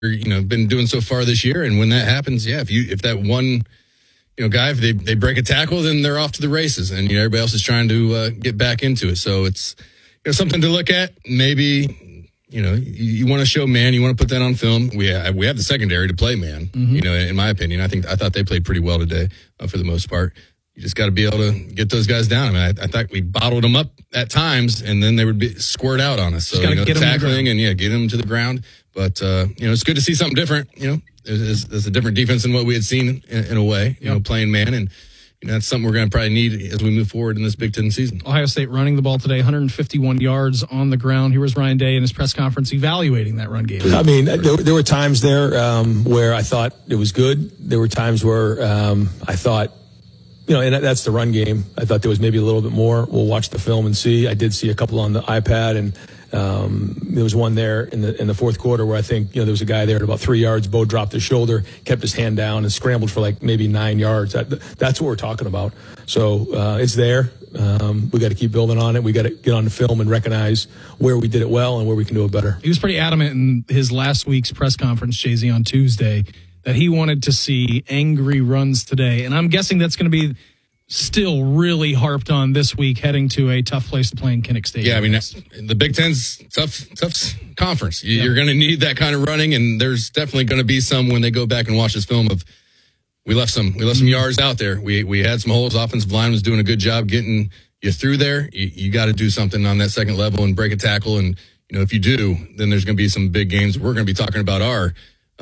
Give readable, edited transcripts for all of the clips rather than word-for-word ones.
been doing so far this year. And when that happens, if that one, guy, if they break a tackle, then they're off to the races, and everybody else is trying to get back into it. So it's something to look at. Maybe you want to show man, you want to put that on film. We have the secondary to play man. Mm-hmm. In my opinion, I thought they played pretty well today for the most part. You just got to be able to get those guys down. I thought we bottled them up at times, and then they would be squirt out on us. So tackling and get them to the ground. But it's good to see something different. There's a different defense than what we had seen in a way. Playing man, and that's something we're going to probably need as we move forward in this Big Ten season. Ohio State running the ball today, 151 yards on the ground. Here was Ryan Day in his press conference evaluating that run game. I mean, there were times there where I thought it was good. There were times where I thought, and that's the run game. I thought there was maybe a little bit more. We'll watch the film and see. I did see a couple on the iPad, and there was one there in the fourth quarter where I think there was a guy there at about 3 yards. Bo dropped his shoulder, kept his hand down, and scrambled for like maybe 9 yards. That's what we're talking about. So it's there. We got to keep building on it. We got to get on the film and recognize where we did it well and where we can do it better. He was pretty adamant in his last week's press conference, Jay-Z, on Tuesday, that he wanted to see angry runs today. And I'm guessing that's going to be still really harped on this week, heading to a tough place to play in Kinnick Stadium. Yeah, I mean, the Big Ten's tough conference. You're going to need that kind of running, and there's definitely going to be some when they go back and watch this film of we left some yards out there. We had some holes. Offensive line was doing a good job getting you through there. You got to do something on that second level and break a tackle, and if you do, then there's going to be some big games. We're going to be talking about our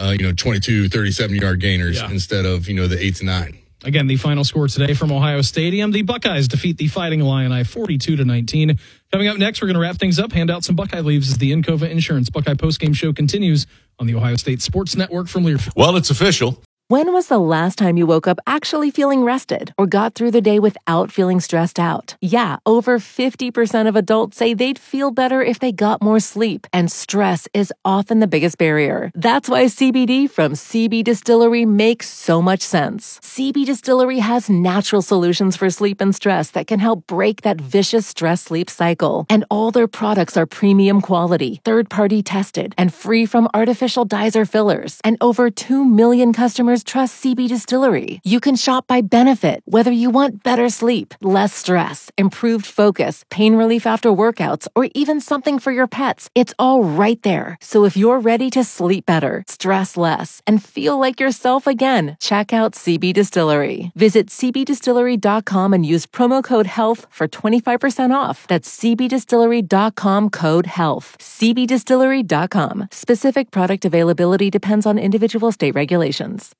22, 37-yard gainers instead of, the 8 to 9. Again, the final score today from Ohio Stadium. The Buckeyes defeat the Fighting Illini 42-19. Coming up next, we're going to wrap things up, hand out some Buckeye leaves as the Encova Insurance Buckeye postgame show continues on the Ohio State Sports Network from Learfield. Well, it's official. When was the last time you woke up actually feeling rested or got through the day without feeling stressed out? Yeah, over 50% of adults say they'd feel better if they got more sleep, and stress is often the biggest barrier. That's why CBD from CB Distillery makes so much sense. CB Distillery has natural solutions for sleep and stress that can help break that vicious stress-sleep cycle. And all their products are premium quality, third-party tested, and free from artificial dyes or fillers. And over 2 million customers trust CB Distillery. You can shop by benefit, whether you want better sleep, less stress, improved focus, pain relief after workouts, or even something for your pets. It's all right there. So if you're ready to sleep better, stress less, and feel like yourself again, check out CB Distillery. Visit cbdistillery.com and use promo code HEALTH for 25% off. That's cbdistillery.com, code HEALTH. cbdistillery.com. Specific product availability depends on individual state regulations.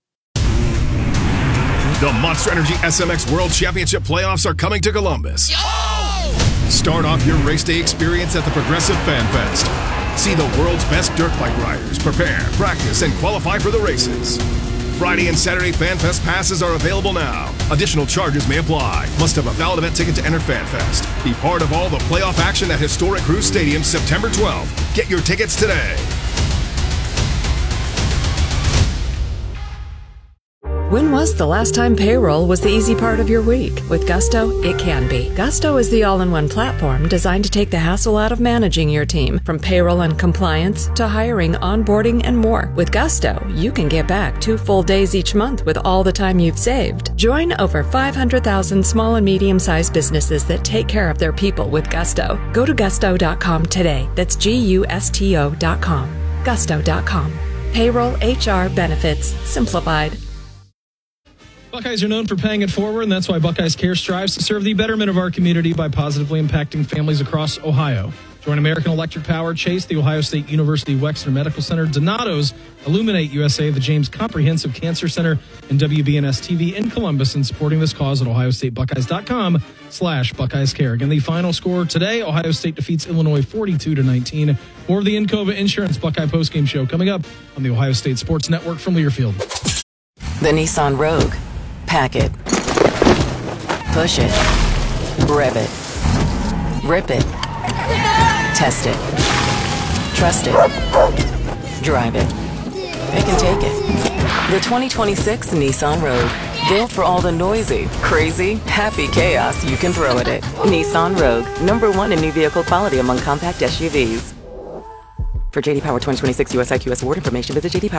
The Monster Energy SMX World Championship playoffs are coming to Columbus. Start off your race day experience at the Progressive Fan Fest. See the world's best dirt bike riders prepare, practice, and qualify for the races. Friday and Saturday Fan Fest passes are available now. Additional charges may apply. Must have a valid event ticket to enter Fan Fest. Be part of all the playoff action at historic Crew Stadium September 12th. Get your tickets today. When was the last time payroll was the easy part of your week? With Gusto, it can be. Gusto is the all-in-one platform designed to take the hassle out of managing your team, from payroll and compliance to hiring, onboarding, and more. With Gusto, you can get back 2 full days each month with all the time you've saved. Join over 500,000 small and medium-sized businesses that take care of their people with Gusto. Go to gusto.com today. That's GUSTO.com. Gusto.com. Payroll, HR, benefits, simplified. Buckeyes are known for paying it forward, and that's why Buckeyes Care strives to serve the betterment of our community by positively impacting families across Ohio. Join American Electric Power, Chase, the Ohio State University Wexner Medical Center, Donato's, Illuminate USA, the James Comprehensive Cancer Center, and WBNS-TV in Columbus in supporting this cause at ohiostatebuckeyes.com/Buckeyes Care. Again, the final score today, Ohio State defeats Illinois 42-19. More of the Encova Insurance Buckeye postgame show coming up on the Ohio State Sports Network from Learfield. The Nissan Rogue. Pack it. Push it. Rev it. Rip it. Test it. Trust it. Drive it. Pick and take it. The 2026 Nissan Rogue. Built for all the noisy, crazy, happy chaos you can throw at it. Nissan Rogue. #1 in new vehicle quality among compact SUVs. For JD Power 2026 US IQ award information, visit JD Power.